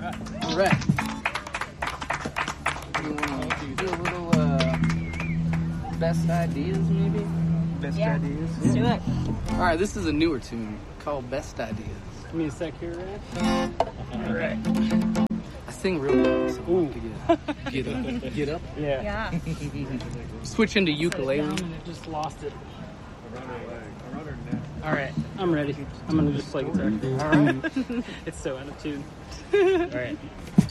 All right. You want to do a little best ideas, maybe? Best ideas? Let's do it. All right, this is a newer tune called Best Ideas. Give me a sec here, Rad. All right. I sing real well, so Ooh. get up. Get up. Yeah. Yeah. Switch into ukulele. And it just lost it. Around her neck. All right, I'm ready. I'm gonna just play guitar. All right. It's so out of tune. All right.